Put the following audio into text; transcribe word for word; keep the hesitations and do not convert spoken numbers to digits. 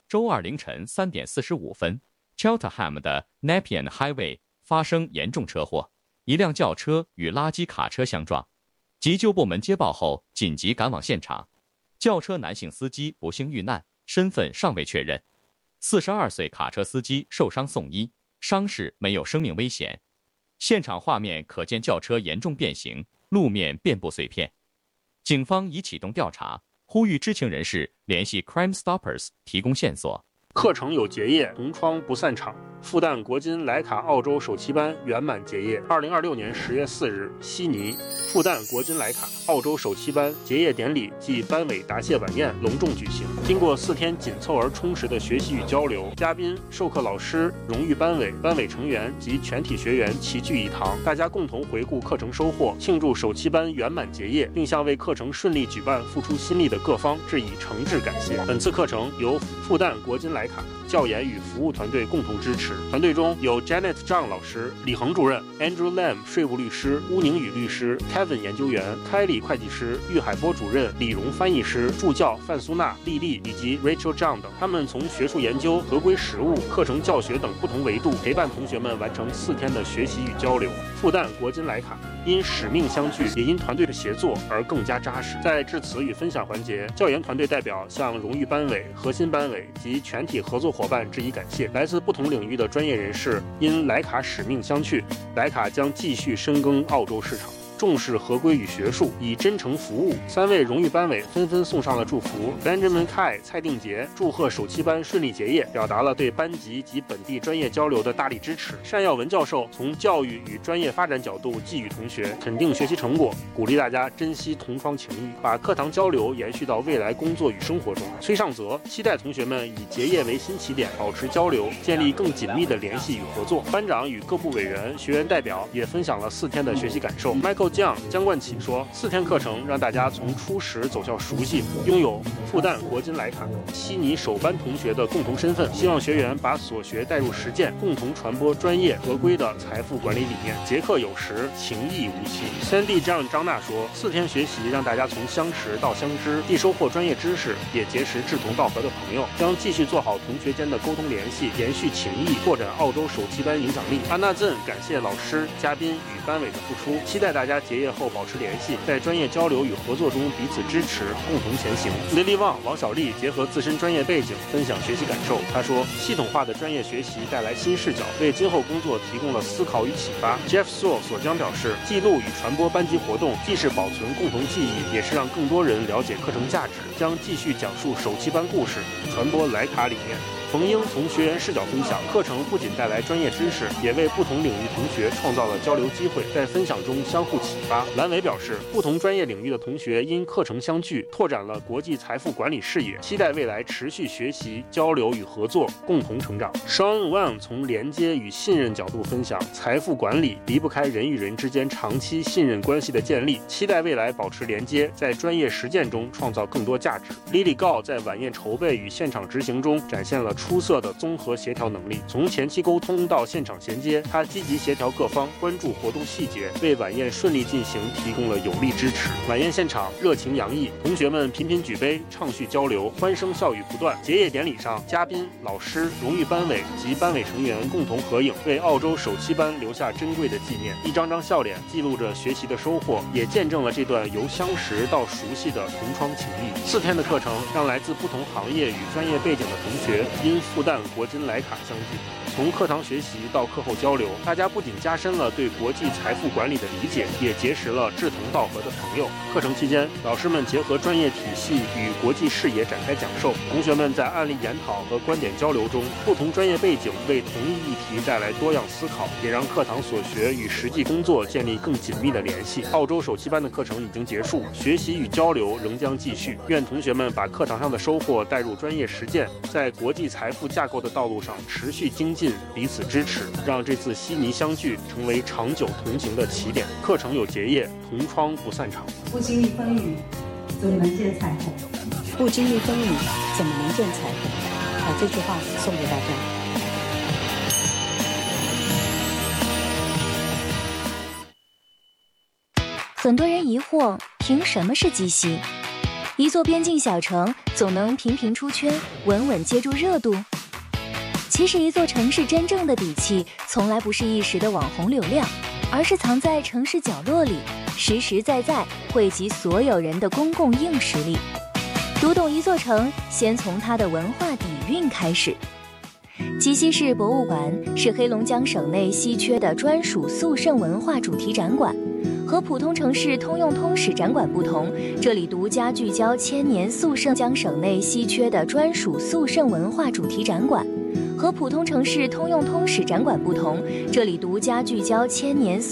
周二凌晨三点四十五分 ，Cheltenham 的 Nepean Highway 发生严重车祸，一辆轿车与垃圾卡车相撞。急救部门接报后紧急赶往现场，轿车男性司机不幸遇难，身份尚未确认。四十二岁卡车司机受伤送医，伤势没有生命危险。现场画面可见轿车严重变形，路面遍布碎片。警方已启动调查，呼吁知情人士联系 Crime Stoppers 提供线索。 课程有结业，同窗不散场。复旦国金莱卡澳洲首期班圆满结业。二零二六年十月四日，悉尼，复旦国金莱卡澳洲首期班结业典礼暨班委答谢晚宴隆重举行。经过四天紧凑而充实的学习与交流，嘉宾、授课老师、荣誉班委、班委成员及全体学员齐聚一堂，大家共同回顾课程收获，庆祝首期班圆满结业，并向为课程顺利举办付出心力的各方致以诚挚感谢。本次课程由复旦国金莱卡教研与服务团队共同支持，团队中有 Janet Zhang 老师、李恒主任、Andrew Lam 税务律师、乌宁宇律师、Kevin 研究员、开里会计师、玉海波主任、李荣翻译师、助教范苏娜、丽丽以及 Rachel Zhang 等。他们从学术研究、合规实务、课程教学等不同维度，陪伴同学们完成四天的学习与交流。复旦国金莱卡因使命相聚，也因团队的协作而更加扎实。在致辞与分享环节，教研团队代表向荣誉班委、核心班委及全体合作伙伴致以感谢。来自不同领域的专业人士因莱卡使命相去，莱卡将继续深耕澳洲市场，重视合规与学术，以真诚服务。三位荣誉班委纷纷送上了祝福。Benjamin Kai 蔡定杰祝贺首期班顺利结业，表达了对班级及本地专业交流的大力支持。单耀文教授从教育与专业发展角度寄语同学，肯定学习成果，鼓励大家珍惜同窗情谊，把课堂交流延续到未来工作与生活中。崔尚泽期待同学们以结业为新起点，保持交流，建立更紧密的联系与合作。班长与各部委员、学员代表也分享了四天的学习感受。Michael江江冠启说，四天课程让大家从初识走向熟悉，拥有复旦国金莱卡悉尼首班同学的共同身份。希望学员把所学带入实践，共同传播专业合规的财富管理理念。节课有时，情谊无期。三弟张张娜说，四天学习让大家从相识到相知，既收获专业知识，也结识志同道合的朋友，将继续做好同学间的沟通联系，延续情谊，拓展澳洲首期班影响力。安娜镇感谢老师、嘉宾与班委的付出，期待大家结业后保持联系，在专业交流与合作中彼此支持，共同前行。Lily Wang 王小丽结合自身专业背景分享学习感受。她说，系统化的专业学习带来新视角，为今后工作提供了思考与启发。Jeff Saul 所将表示，记录与传播班级活动，既是保存共同记忆，也是让更多人了解课程价值，将继续讲述首期班故事，传播莱卡理念。冯英从学员视角分享，课程不仅带来专业知识，也为不同领域同学创造了交流机会，在分享中相互启发。蓝伟表示，不同专业领域的同学因课程相聚，拓展了国际财富管理视野，期待未来持续学习、交流与合作，共同成长。Sean Wang 从连接与信任角度分享，财富管理离不开人与人之间长期信任关系的建立，期待未来保持连接，在专业实践中创造更多价值。Lily Gao 在晚宴筹备与现场执行中展现了出色的综合协调能力，从前期沟通到现场衔接，他积极协调各方，关注活动细节，为晚宴顺利进行提供了有力支持。晚宴现场热情洋溢，同学们频频举杯，畅叙交流，欢声笑语不断。结业典礼上，嘉宾、老师、荣誉班委及班委成员共同合影，为澳洲首期班留下珍贵的纪念。一张张笑脸记录着学习的收获，也见证了这段由相识到熟悉的同窗情谊。四天的课程让来自不同行业与专业背景的同学因复旦国金莱卡相聚，从课堂学习到课后交流，大家不仅加深了对国际财富管理的理解，也结识了志同道合的朋友。课程期间，老师们结合专业体系与国际视野展开讲授，同学们在案例研讨和观点交流中，不同专业背景为同一议题带来多样思考，也让课堂所学与实际工作建立更紧密的联系。澳洲首期班的课程已经结束，学习与交流仍将继续。愿同学们把课堂上的收获带入专业实践，在国际财富架构的道路上持续精进，彼此支持，让这次悉尼相聚成为长久同行的起点。课程有结业，同窗不散场。 不经历风雨，怎么能见彩虹？ 不经历风雨，怎么能见彩虹？把这句话送给大家。 很多人疑惑，凭什么是基息？ 一座边境小城总能频频出圈，稳稳接住热度？其实一座城市真正的底气，从来不是一时的网红流量，而是藏在城市角落里，实实在在汇集所有人的公共硬实力。读懂一座城，先从它的文化底蕴开始。鸡西市博物馆是黑龙江省内稀缺的专属肃圣文化主题展馆。和普通城市通用通史展馆不同，这里独家聚焦千年肃圣江省内稀缺的专属肃圣文化主题展馆。和普通城市通用通史展馆不同，这里独家聚焦千年